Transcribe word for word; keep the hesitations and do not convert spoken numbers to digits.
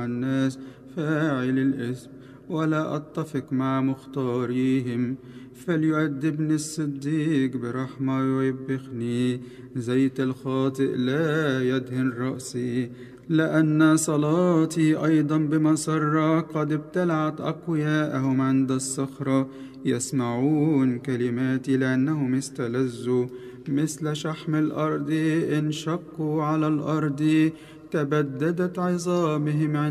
مع الناس فاعل الإثم، ولا أتفق مع مختاريهم. فليؤدبني الصديق برحمة ويوبخني، زيت الخاطئ لا يدهن رأسي. لأن صلاتي أيضا بمسرة قد ابتلعت أقوياءهم عند الصخرة، يسمعون كلماتي لأنهم استلذوا. مثل شحم الأرض انشقوا على الأرض، تبددت عظامهم